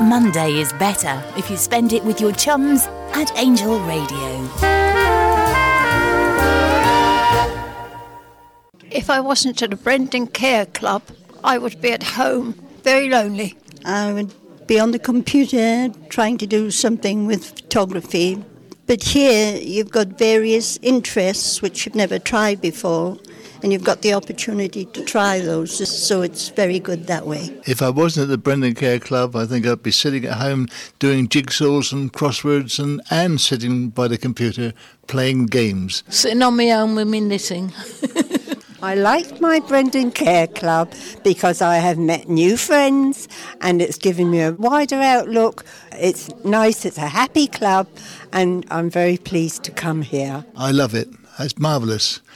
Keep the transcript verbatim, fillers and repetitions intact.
Monday is better if you spend it with your chums at Angel Radio. If I wasn't at a Brendan Care Club, I would be at home, very lonely. I would be on the computer trying to do something with photography. But here you've got various interests which you've never tried before, and you've got the opportunity to try those, so it's very good that way. If I wasn't at the Brendan Care Club, I think I'd be sitting at home doing jigsaws and crosswords and, and sitting by the computer playing games. Sitting on my own with me knitting. I like my Brendan Care Club because I have met new friends and it's given me a wider outlook. It's nice, it's a happy club, and I'm very pleased to come here. I love it. It's marvellous.